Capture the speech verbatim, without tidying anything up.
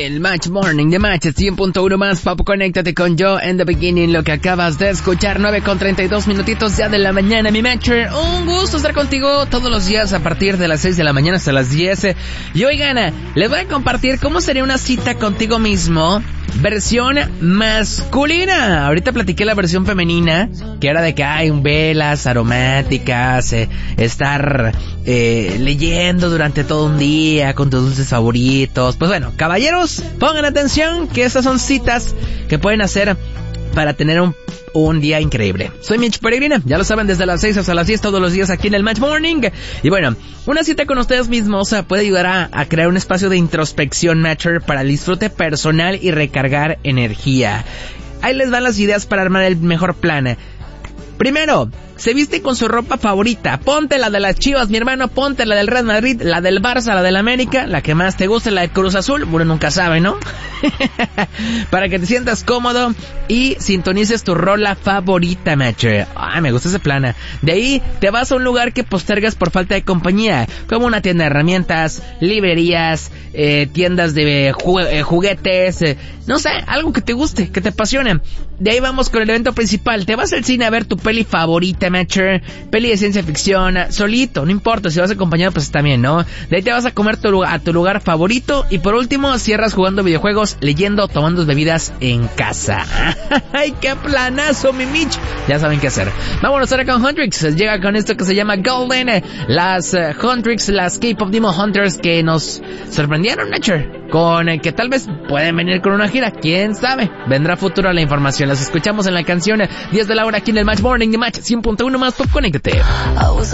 el Match Morning de Match cien punto uno más. Papu, conéctate con yo en the beginning. Lo que acabas de escuchar, nueve con treinta y dos minutitos ya de la mañana, mi Matcher. Un gusto estar contigo todos los días a partir de las seis de la mañana hasta las diez. Y oigan, les voy a compartir cómo sería una cita contigo mismo, versión masculina. Ahorita platiqué la versión femenina, que era de que hay velas aromáticas, eh, estar eh, leyendo durante todo un día con tus dulces favoritos. Pues bueno, caballeros, pongan atención que estas son citas que pueden hacer para tener un, un día increíble. Soy Mitch Peregrina, ya lo saben, desde las seis hasta las diez todos los días aquí en el Match Morning. Y bueno, una cita con ustedes mismos puede ayudar a, a crear un espacio de introspección, Matcher, para el disfrute personal y recargar energía. Ahí les van las ideas para armar el mejor plan. Primero, se viste con su ropa favorita. Ponte la de las Chivas, mi hermano. Ponte la del Real Madrid, la del Barça, la del América, la que más te guste, la de Cruz Azul. Uno nunca sabe, ¿no? Para que te sientas cómodo y sintonices tu rola favorita, Matcher. Ah, me gusta ese plan. De ahí te vas a un lugar que postergas por falta de compañía, como una tienda de herramientas, librerías, eh, tiendas de ju- eh, juguetes, eh, no sé, algo que te guste, que te apasione. De ahí vamos con el evento principal. Te vas al cine a ver tu peli favorita, Matcher, peli de ciencia ficción, solito, no importa, si vas acompañado pues está bien, ¿no? De ahí te vas a comer tu, a tu lugar favorito y por último cierras jugando videojuegos, leyendo, tomando bebidas en casa. ¡Ay, qué planazo, mi Mitch! Ya saben qué hacer. Vámonos ahora con Huntrix. Llega con esto que se llama Golden. Las uh, Huntrix, las K-Pop Demon Hunters que nos sorprendieron, Matcher, con eh, que tal vez pueden venir con una gira, quién sabe. Vendrá futuro la información. Las escuchamos en la canción diez de la hora aquí en el Match Morning de Match cien punto uno más. Pop, conéctate.